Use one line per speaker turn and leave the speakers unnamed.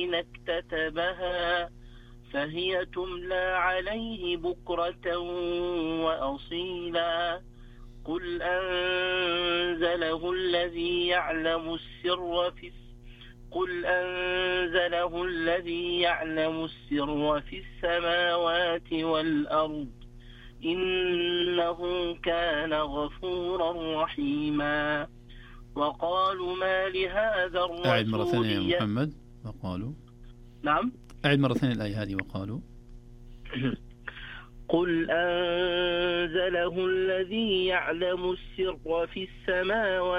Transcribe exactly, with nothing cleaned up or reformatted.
اكتتبها فهي تملى عليه بكرة وأصيلا قل أنزله الذي يعلم السر في قل أنزله الذي يعلم السر في السماوات والأرض إنه كان غفورا رحيما وقالوا ما لهذا الرسول
أعد مرة ثانية يا محمد. وقالوا
نعم
أعد مرة ثانية الآية هذه. وقالوا
قل أنزله الذي يعلم السر في السماوات